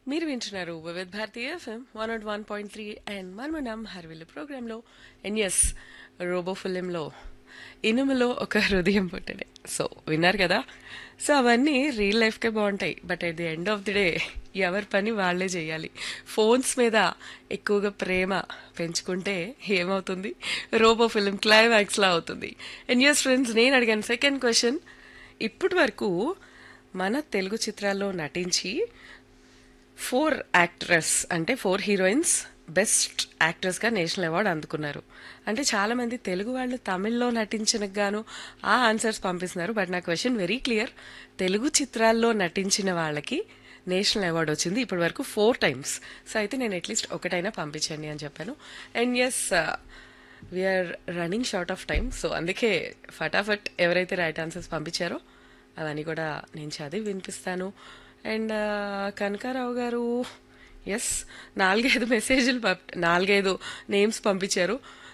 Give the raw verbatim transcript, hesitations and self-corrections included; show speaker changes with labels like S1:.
S1: మీరు వింటున్నారు Vividh Bharati FM one not one point three and మనమనం హర్విల్ ప్రోగ్రాంలో అండ్ ఎస్ రోబో ఫిలింలో ఇనుములో ఒక హృదయం పుట్టడే సో విన్నారు కదా. సో అవన్నీ రియల్ లైఫ్కే బాగుంటాయి, but at the end of the day ఎవరి పని వాళ్ళే చేయాలి. ఫోన్స్ మీద ఎక్కువగా ప్రేమ పెంచుకుంటే ఏమవుతుంది, రోబో ఫిలిం క్లైమాక్స్లా అవుతుంది. అండ్ ఎస్ ఫ్రెండ్స్, నేను అడిగాను సెకండ్ క్వశ్చన్. ఇప్పటి వరకు మన తెలుగు చిత్రాల్లో నటించి ఫోర్ యాక్ట్రెస్ అంటే four heroines best యాక్ట్రెస్గా national award అందుకున్నారు. అంటే చాలామంది తెలుగు వాళ్ళు తమిళ్లో నటించిన గాను ఆ ఆన్సర్స్ పంపిస్తున్నారు, బట్ నా క్వశ్చన్ వెరీ క్లియర్. తెలుగు చిత్రాల్లో నటించిన వాళ్ళకి నేషనల్ అవార్డు వచ్చింది ఇప్పటి వరకు ఫోర్ టైమ్స్. సో అయితే నేను అట్లీస్ట్ ఒకటైనా పంపించండి అని చెప్పాను. And yes, we are running short of time, so అందుకే ఫటాఫట్ ఎవరైతే రైట్ ఆన్సర్స్ పంపించారో అవన్నీ కూడా నేను చదివి వినిపిస్తాను. అండ్ కనకారావు గారు ఎస్ నాలుగైదు మెసేజ్లు పంప్ నాలుగైదు నేమ్స్ పంపించారు.